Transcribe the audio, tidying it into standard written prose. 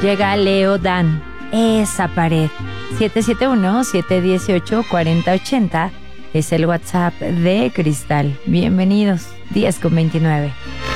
Llega Leo Dan, esa pared. 771-718-4080 es el WhatsApp de Cristal. Bienvenidos, 10:29.